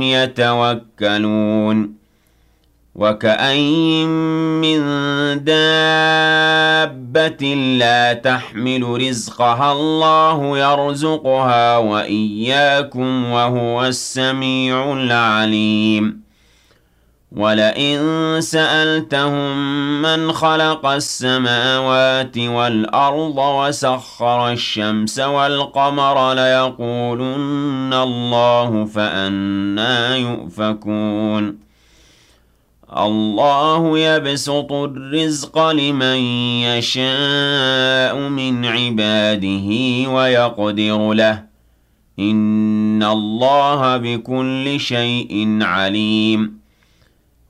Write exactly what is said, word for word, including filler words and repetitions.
يتوكلون وكأين من دابة لا تحمل رزقها الله يرزقها وإياكم وهو السميع العليم ولئن سألتهم من خلق السماوات والأرض وسخر الشمس والقمر ليقولن الله فأنا يؤفكون الله يبسط الرزق لمن يشاء من عباده ويقدر له إن الله بكل شيء عليم